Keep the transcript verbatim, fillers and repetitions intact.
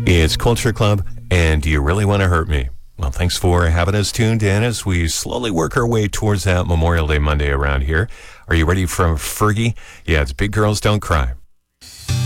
It's Culture Club, and Do You Really Want to Hurt Me? Well, thanks for having us tuned in as we slowly work our way towards that Memorial Day Monday around here. Are you ready for Fergie? Yeah, it's Big Girls Don't Cry.